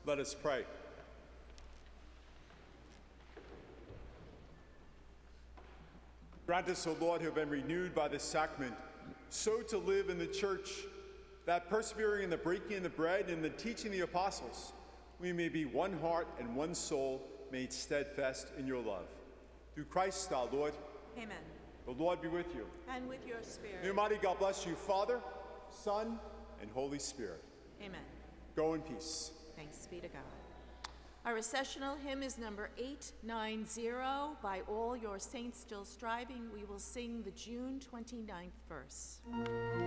Let us pray. Grant us, O Lord, who have been renewed by this sacrament, so to live in the church, that persevering in the breaking of the bread and the teaching of the apostles, we may be one heart and one soul, made steadfast in your love. Through Christ our Lord. Amen. The Lord be with you. And with your spirit. May Almighty God bless you, Father, Son, and Holy Spirit. Amen. Go in peace. Thanks be to God. Our recessional hymn is number 890. By All Your Saints Still Striving, we will sing the June 29th verse.